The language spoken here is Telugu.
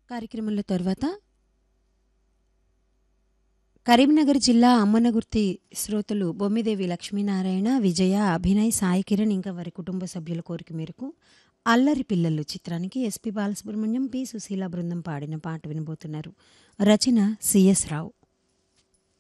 కార్యక్రమంలో తర్వాత కరీంనగర్ జిల్లా అమ్మనగుర్తి శ్రోతలు బొమ్మిదేవి లక్ష్మీనారాయణ, విజయ, అభినయ్, సాయి కిరణ్ ఇంకా వారి కుటుంబ సభ్యుల కోరిక మేరకు అల్లరి పిల్లలు చిత్రానికి ఎస్పి బాలసుబ్రహ్మణ్యం, పి సుశీల బృందం పాడిన పాట వినబోతున్నారు. రచన సిఎస్ రావు.